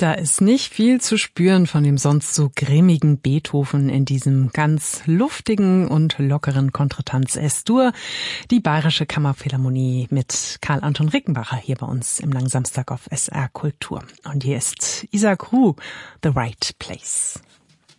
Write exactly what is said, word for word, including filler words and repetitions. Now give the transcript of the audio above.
Da ist nicht viel zu spüren von dem sonst so grimmigen Beethoven in diesem ganz luftigen und lockeren Contretanz Es-Dur. Die Bayerische Kammerphilharmonie mit Karl Anton Rickenbacher hier bei uns im Langsamstag auf S R Kultur. Und hier ist Isaac Roux, The Right Place.